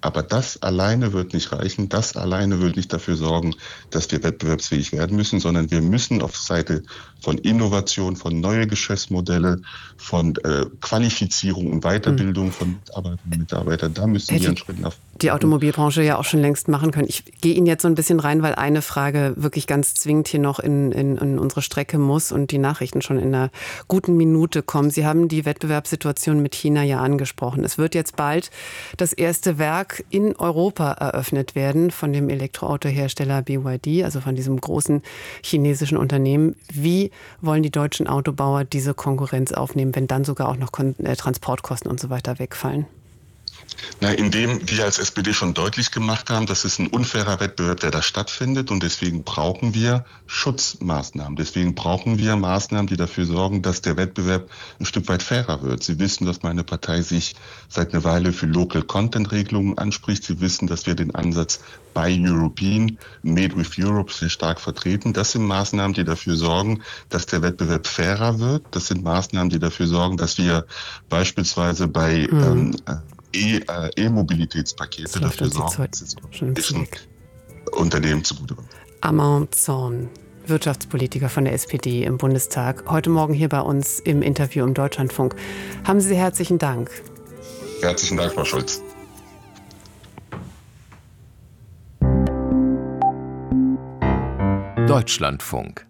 Aber das alleine wird nicht reichen. Das alleine wird nicht dafür sorgen, dass wir wettbewerbsfähig werden müssen, sondern wir müssen auf Seite von Innovation, von neue Geschäftsmodelle, von Qualifizierung und Weiterbildung von Mitarbeiterinnen und Mitarbeitern, da müssen wir einen Schritt nach vorne die Automobilbranche ja auch schon längst machen können. Ich gehe Ihnen jetzt so ein bisschen rein, weil eine Frage wirklich ganz zwingend hier noch in unsere Strecke muss und die Nachrichten schon in einer guten Minute kommen. Sie haben die Wettbewerbssituation mit China ja angesprochen. Es wird jetzt bald das erste Werk in Europa eröffnet werden von dem Elektroautohersteller BYD, also von diesem großen chinesischen Unternehmen. Wie wollen die deutschen Autobauer diese Konkurrenz aufnehmen, wenn dann sogar auch noch Transportkosten und so weiter wegfallen? Indem wir als SPD schon deutlich gemacht haben, das ist ein unfairer Wettbewerb, der da stattfindet, und deswegen brauchen wir Schutzmaßnahmen. Deswegen brauchen wir Maßnahmen, die dafür sorgen, dass der Wettbewerb ein Stück weit fairer wird. Sie wissen, dass meine Partei sich seit einer Weile für Local Content Regelungen anspricht. Sie wissen, dass wir den Ansatz Buy European, Made with Europe sehr stark vertreten. Das sind Maßnahmen, die dafür sorgen, dass der Wettbewerb fairer wird. Das sind Maßnahmen, die dafür sorgen, dass wir beispielsweise bei E-Mobilitätspakete dafür sorgen, dass es Unternehmen zugutekommt. Armand Zorn, Wirtschaftspolitiker von der SPD im Bundestag, heute Morgen hier bei uns im Interview im Deutschlandfunk. Haben Sie herzlichen Dank. Herzlichen Dank, Frau Schulz. Deutschlandfunk.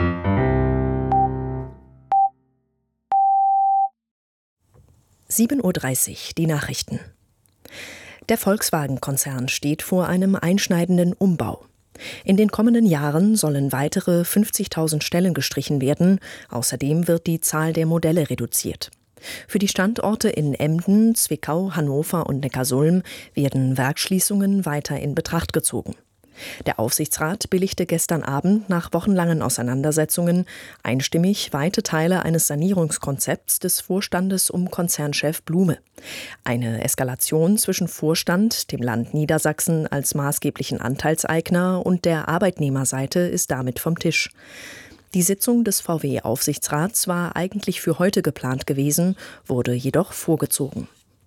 (7:30 Uhr), die Nachrichten. Der Volkswagen-Konzern steht vor einem einschneidenden Umbau. In den kommenden Jahren sollen weitere 50.000 Stellen gestrichen werden. Außerdem wird die Zahl der Modelle reduziert. Für die Standorte in Emden, Zwickau, Hannover und Neckarsulm werden Werksschließungen weiter in Betracht gezogen. Der Aufsichtsrat billigte gestern Abend nach wochenlangen Auseinandersetzungen einstimmig weite Teile eines Sanierungskonzepts des Vorstandes um Konzernchef Blume. Eine Eskalation zwischen Vorstand, dem Land Niedersachsen als maßgeblichen Anteilseigner und der Arbeitnehmerseite ist damit vom Tisch. Die Sitzung des VW-Aufsichtsrats war eigentlich für heute geplant gewesen, wurde jedoch vorgezogen.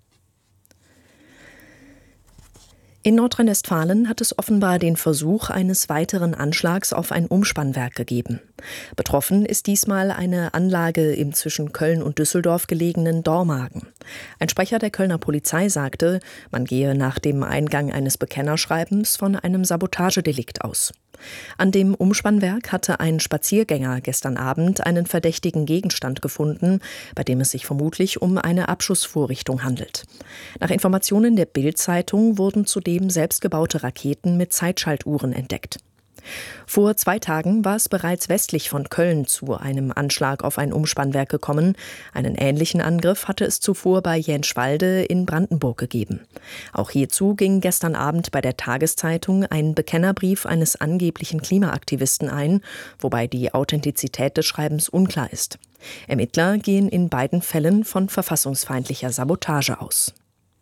In Nordrhein-Westfalen hat es offenbar den Versuch eines weiteren Anschlags auf ein Umspannwerk gegeben. Betroffen ist diesmal eine Anlage im zwischen Köln und Düsseldorf gelegenen Dormagen. Ein Sprecher der Kölner Polizei sagte, man gehe nach dem Eingang eines Bekennerschreibens von einem Sabotagedelikt aus. An dem Umspannwerk hatte ein Spaziergänger gestern Abend einen verdächtigen Gegenstand gefunden, bei dem es sich vermutlich um eine Abschussvorrichtung handelt. Nach Informationen der Bild-Zeitung wurden zudem selbstgebaute Raketen mit Zeitschaltuhren entdeckt. Vor 2 Tagen war es bereits westlich von Köln zu einem Anschlag auf ein Umspannwerk gekommen. Einen ähnlichen Angriff hatte es zuvor bei Jänschwalde in Brandenburg gegeben. Auch hierzu ging gestern Abend bei der Tageszeitung ein Bekennerbrief eines angeblichen Klimaaktivisten ein, wobei die Authentizität des Schreibens unklar ist. Ermittler gehen in beiden Fällen von verfassungsfeindlicher Sabotage aus.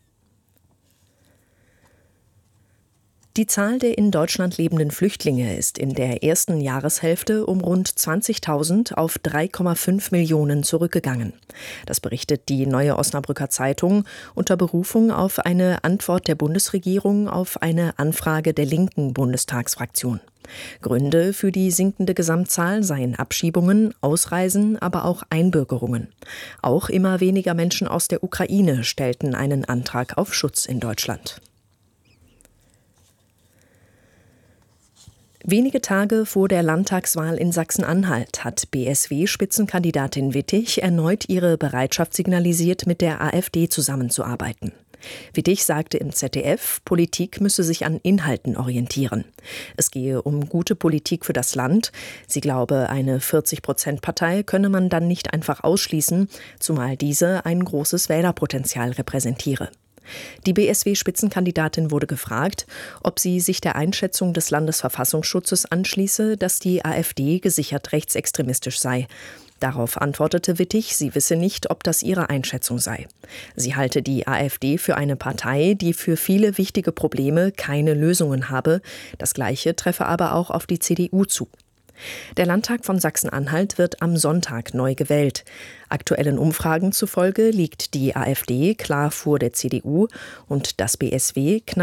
Die Zahl der in Deutschland lebenden Flüchtlinge ist in der ersten Jahreshälfte um rund 20.000 auf 3,5 Millionen zurückgegangen. Das berichtet die Neue Osnabrücker Zeitung unter Berufung auf eine Antwort der Bundesregierung auf eine Anfrage der linken Bundestagsfraktion. Gründe für die sinkende Gesamtzahl seien Abschiebungen, Ausreisen, aber auch Einbürgerungen. Auch immer weniger Menschen aus der Ukraine stellten einen Antrag auf Schutz in Deutschland. Wenige Tage vor der Landtagswahl in Sachsen-Anhalt hat BSW-Spitzenkandidatin Wittig erneut ihre Bereitschaft signalisiert, mit der AfD zusammenzuarbeiten. Wittig sagte im ZDF, Politik müsse sich an Inhalten orientieren. Es gehe um gute Politik für das Land. Sie glaube, eine 40%-Partei könne man dann nicht einfach ausschließen, zumal diese ein großes Wählerpotenzial repräsentiere. Die BSW-Spitzenkandidatin wurde gefragt, ob sie sich der Einschätzung des Landesverfassungsschutzes anschließe, dass die AfD gesichert rechtsextremistisch sei. Darauf antwortete Wittig, sie wisse nicht, ob das ihre Einschätzung sei. Sie halte die AfD für eine Partei, die für viele wichtige Probleme keine Lösungen habe. Das Gleiche treffe aber auch auf die CDU zu. Der Landtag von Sachsen-Anhalt wird am Sonntag neu gewählt. Aktuellen Umfragen zufolge liegt die AfD klar vor der CDU und das BSW knapp